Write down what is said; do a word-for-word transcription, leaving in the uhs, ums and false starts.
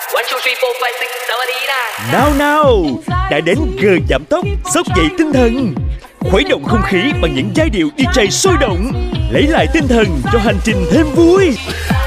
Nào nào, đã đến giờ giảm tốc, xốc dậy tinh thần. Khuấy động không khí bằng những giai điệu đi jay sôi động, lấy lại tinh thần cho hành trình thêm vui.